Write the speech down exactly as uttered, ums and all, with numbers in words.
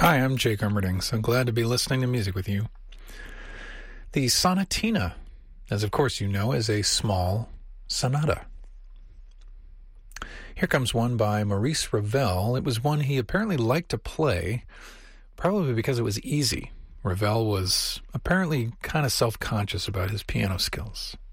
Hi, I'm Jake Armerding, so glad to be listening to music with you. The sonatina, as of course you know, is a small sonata. Here comes one by Maurice Ravel. It was one he apparently liked to play, probably because it was easy. Ravel was apparently kind of self-conscious about his piano skills.